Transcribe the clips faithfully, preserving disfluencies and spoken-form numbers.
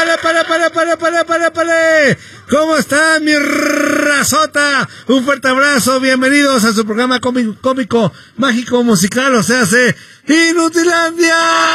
épale, épale, épale, épale, épale, épale, épale. ¿Cómo está mi razota? Un fuerte abrazo, bienvenidos a su programa cómico, cómico mágico, musical, o sea, se Inutilandia.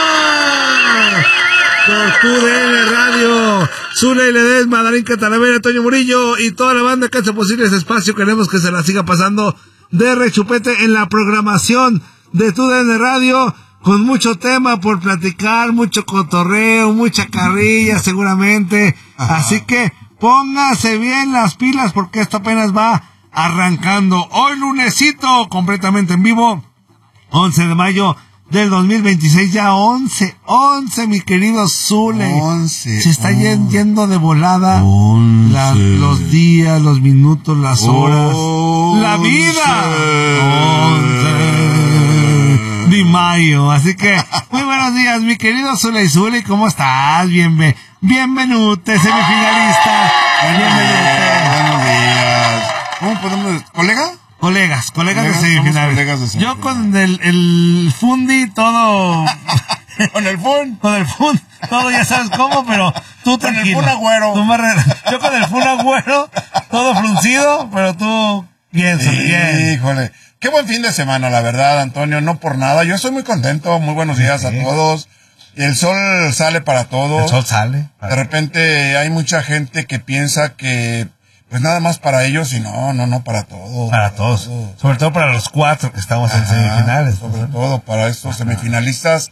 Por tu D N Radio, Zule y Ledesma, Darinka Talavera, Toño Murillo y toda la banda que hace posible ese espacio. Queremos que se la siga pasando de rechupete en la programación de tu D N Radio, con mucho tema por platicar, mucho cotorreo, mucha carrilla seguramente. Ajá. Así que póngase bien las pilas porque esto apenas va arrancando. Hoy lunesito, completamente en vivo, once de mayo del dos mil veintiséis, ya once, once, mi querido Zule. once. Se está once. Yendo de volada la, los días, los minutos, las horas, once. La vida. once de mayo. Así que, muy buenos días, mi querido Zule y Zule. ¿Cómo estás? Bienve, bienvenute, semifinalista. Bienvenute. Buenos días. ¿Cómo podemos? ¿Colega? Colegas, colegas, colegas de semifinales. Colegas de semifinales. Yo con el, el fundi todo... ¿Con el fun? Con el fun, todo ya sabes cómo, pero tú tranquilo. Con el fun agüero. Tú me re... Yo con el fun agüero, todo fruncido, pero tú bien, sí, bien. Híjole, qué buen fin de semana, la verdad, Antonio, no por nada. Yo estoy muy contento, muy buenos días sí. a todos. El sol sale para todos. El sol sale. De repente hay mucha gente que piensa que... pues nada más para ellos y no, no, no, para todos. Para, para todos. todos. Sobre todo para los cuatro que estamos Ajá, en semifinales. Sobre ¿no? todo para estos Ajá. semifinalistas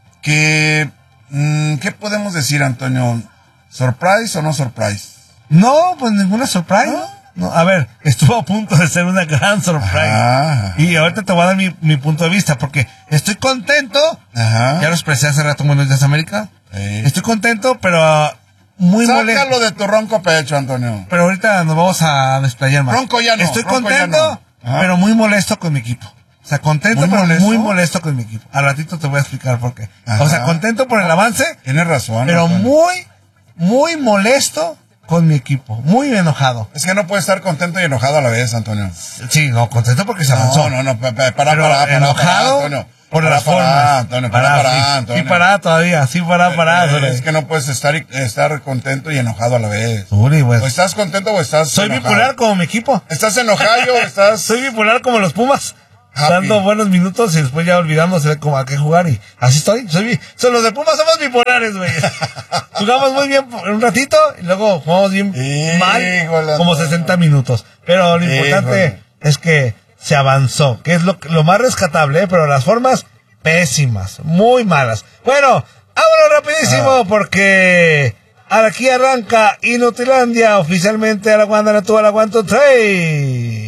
que... Mmm, ¿qué podemos decir, Antonio? ¿Surprise o no surprise? No, pues ninguna surprise. ¿No? No, a ver, estuvo a punto de ser una gran surprise. Ajá. Y ahorita te voy a dar mi, mi punto de vista porque estoy contento. Ajá. Ya lo expresé hace rato en Buenos Días América. Sí. Estoy contento, pero... Uh, muy molesto. Sácalo de tu ronco pecho, Antonio. Pero ahorita nos vamos a desplayar más. Ronco ya no. Estoy ronco contento, no. pero muy molesto con mi equipo. O sea, contento, ¿Muy pero molesto? muy molesto con mi equipo. Al ratito te voy a explicar por qué. Ajá. O sea, contento por el avance. Tienes razón. Pero Antonio. muy, muy molesto con mi equipo. Muy enojado. Es que no puedes estar contento y enojado a la vez, Antonio. Sí, no, contento porque se avanzó. No, no, no, para, para, para, para, enojado. Antonio. Por para, las para, formas. Antonio, para, para, para, Antonio. Sí, para todavía, sí, para, para. Eh, es que no puedes estar estar contento y enojado a la vez. Uri, pues. O estás contento o estás Soy enojado. bipolar como mi equipo. ¿Estás enojado o estás...? Soy bipolar como los Pumas. Happy. Dando buenos minutos y después ya olvidándose de cómo a qué jugar y así estoy. Soy bi... Son los de Pumas somos bipolares, güey. Jugamos muy bien un ratito y luego jugamos bien Híjole, mal como sesenta minutos. Pero lo importante Híjole. es que se avanzó, que es lo, lo más rescatable, ¿eh? Pero las formas... pésimas, muy malas. Bueno, vámonos rapidísimo ah. porque aquí arranca Inutilandia oficialmente a la Guanda, la tuba, la Guanto tres.